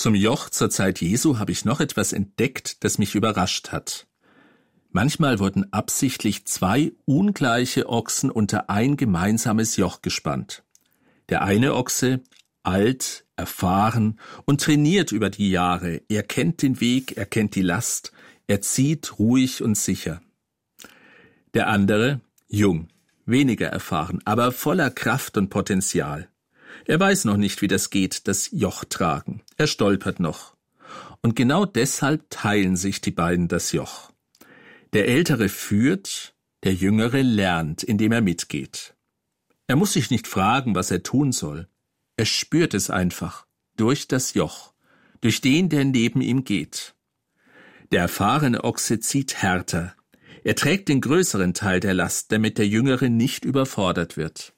Zum Joch zur Zeit Jesu habe ich noch etwas entdeckt, das mich überrascht hat. Manchmal wurden absichtlich 2 ungleiche Ochsen unter ein gemeinsames Joch gespannt. Der eine Ochse, alt, erfahren und trainiert über die Jahre, er kennt den Weg, er kennt die Last, er zieht ruhig und sicher. Der andere, jung, weniger erfahren, aber voller Kraft und Potenzial. Er weiß noch nicht, wie das geht, das Joch tragen. Er stolpert noch. Und genau deshalb teilen sich die beiden das Joch. Der Ältere führt, der Jüngere lernt, indem er mitgeht. Er muss sich nicht fragen, was er tun soll. Er spürt es einfach, durch das Joch, durch den, der neben ihm geht. Der erfahrene Ochse zieht härter. Er trägt den größeren Teil der Last, damit der Jüngere nicht überfordert wird.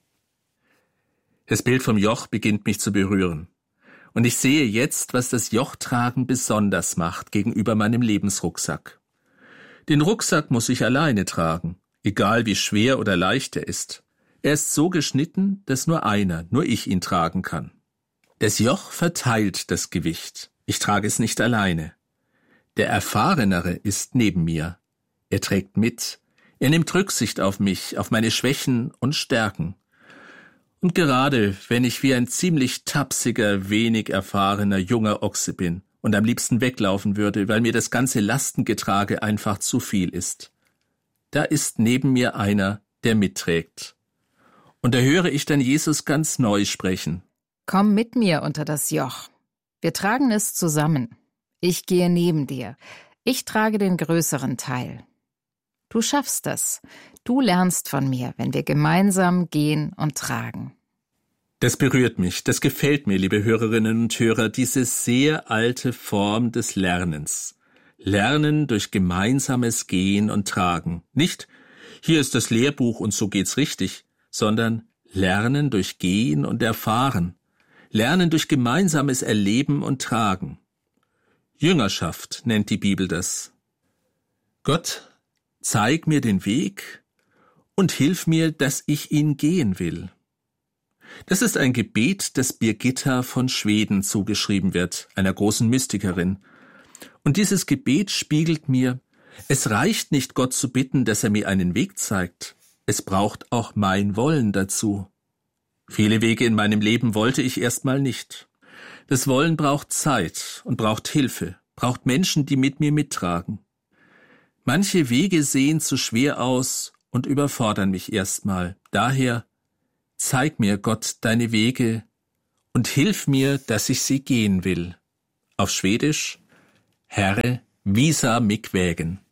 Das Bild vom Joch beginnt mich zu berühren. Und ich sehe jetzt, was das Jochtragen besonders macht gegenüber meinem Lebensrucksack. Den Rucksack muss ich alleine tragen, egal wie schwer oder leicht er ist. Er ist so geschnitten, dass nur ich ihn tragen kann. Das Joch verteilt das Gewicht. Ich trage es nicht alleine. Der Erfahrenere ist neben mir. Er trägt mit. Er nimmt Rücksicht auf mich, auf meine Schwächen und Stärken. Und gerade wenn ich wie ein ziemlich tapsiger, wenig erfahrener junger Ochse bin und am liebsten weglaufen würde, weil mir das ganze Lastengetrage einfach zu viel ist, da ist neben mir einer, der mitträgt. Und da höre ich dann Jesus ganz neu sprechen. Komm mit mir unter das Joch. Wir tragen es zusammen. Ich gehe neben dir. Ich trage den größeren Teil. Du schaffst das. Du lernst von mir, wenn wir gemeinsam gehen und tragen. Das berührt mich, das gefällt mir, liebe Hörerinnen und Hörer, diese sehr alte Form des Lernens. Lernen durch gemeinsames Gehen und Tragen. Nicht, hier ist das Lehrbuch und so geht's richtig, sondern Lernen durch Gehen und Erfahren. Lernen durch gemeinsames Erleben und Tragen. Jüngerschaft nennt die Bibel das. Gott, zeig mir den Weg und hilf mir, dass ich ihn gehen will. Das ist ein Gebet, das Birgitta von Schweden zugeschrieben wird, einer großen Mystikerin. Und dieses Gebet spiegelt mir, es reicht nicht, Gott zu bitten, dass er mir einen Weg zeigt. Es braucht auch mein Wollen dazu. Viele Wege in meinem Leben wollte ich erstmal nicht. Das Wollen braucht Zeit und braucht Hilfe, braucht Menschen, die mit mir mittragen. Manche Wege sehen zu schwer aus und überfordern mich erstmal. Daher, zeig mir, Gott, deine Wege und hilf mir, dass ich sie gehen will. Auf Schwedisch, Herre, visa mig vägen.